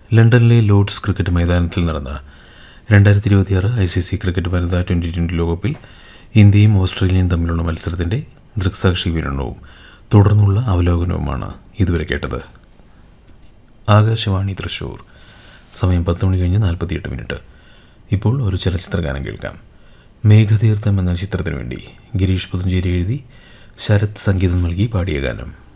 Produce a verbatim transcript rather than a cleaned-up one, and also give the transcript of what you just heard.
ലണ്ടനിലെ Lord's cricket മൈതാനത്തിൽ നടന്ന രണ്ടായിരത്തി ഇരുപത്തിയാറ് ഐ സി സി ക്രിക്കറ്റ് വനിതാ ട്വൻ്റി ട്വൻ്റി ലോകകപ്പിൽ ഇന്ത്യയും ഓസ്ട്രേലിയയും തമ്മിലുള്ള മത്സരത്തിൻ്റെ ദൃക്സാക്ഷി വിവരണവും തുടർന്നുള്ള അവലോകനവുമാണ് ഇതുവരെ കേട്ടത്. ആകാശവാണി തൃശ്ശൂർ. സമയം പത്ത് മണി കഴിഞ്ഞ് നാൽപ്പത്തിയെട്ട് മിനിറ്റ്. ഇപ്പോൾ ഒരു ചലച്ചിത്ര ഗാനം കേൾക്കാം. മേഘതീർത്ഥം എന്ന ചിത്രത്തിനു വേണ്ടി ഗിരീഷ് പുതഞ്ചേരി എഴുതി ശരത് സംഗീതം നൽകി പാടിയ ഗാനം.